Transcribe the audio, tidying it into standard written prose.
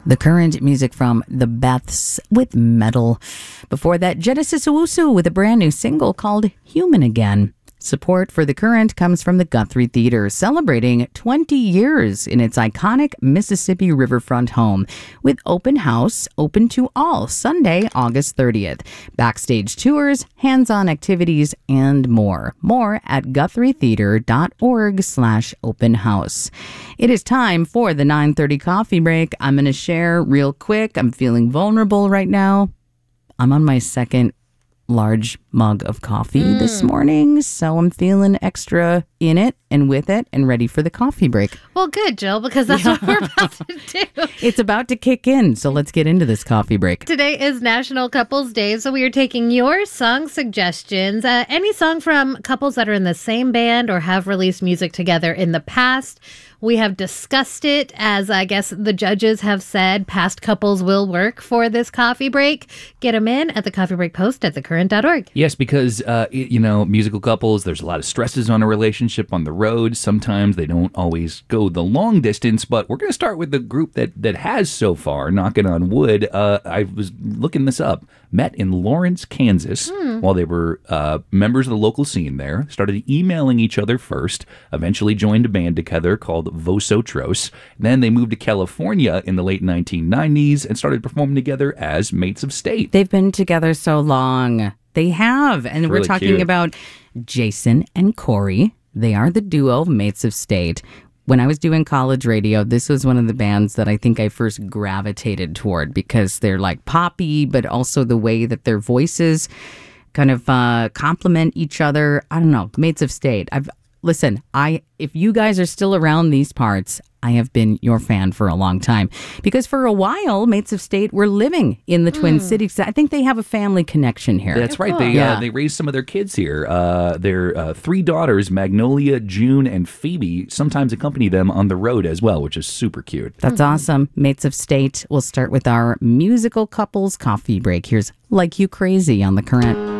The Current, music from The Beths with Metal. Before that, Genesis Owusu with a brand new single called Human Again. Support for The Current comes from the Guthrie Theater, celebrating 20 years in its iconic Mississippi riverfront home, with open house open to all Sunday, August 30th. Backstage tours, hands-on activities, and more. More at GuthrieTheater.org/open house. It is time for the 9:30 coffee break. I'm going to share real quick. I'm feeling vulnerable right now. I'm on my second large mug of coffee this morning, so I'm feeling extra in it and with it and ready for the coffee break. Well, good, Jill, because that's what we're about to do. It's about to kick in, so let's get into this coffee break. Today is National Couples Day, so we are taking your song suggestions. Any song from couples that are in the same band or have released music together in the past. We have discussed it, as I guess the judges have said, past couples will work for this coffee break. Get them in at the Coffee Break Post at thecurrent.org. Yes, because, musical couples, there's a lot of stresses on a relationship on the road. Sometimes they don't always go the long distance, but we're going to start with the group that has so far, knocking on wood. I was looking this up. Met in Lawrence, Kansas, while they were members of the local scene there. Started emailing each other first, eventually joined a band together called Vosotros. Then they moved to California in the late 1990s and started performing together as Mates of State. They've been together so long. They have. And It's we're really talking cute. about Jason and Corey. They are the duo Mates of State. When I was doing college radio, this was one of the bands that I think I first gravitated toward because they're like poppy, but also the way that their voices kind of complement each other. I don't know. Mates of State. Listen, if you guys are still around these parts, I have been your fan for a long time. Because for a while, Mates of State were living in the Twin Cities. I think they have a family connection here. That's right. cool. They raised some of their kids here. Their three daughters, Magnolia, June, and Phoebe, sometimes accompany them on the road as well, which is super cute. That's awesome. Mates of State. We'll start with our musical couples coffee break. Here's Like You Crazy on The Current.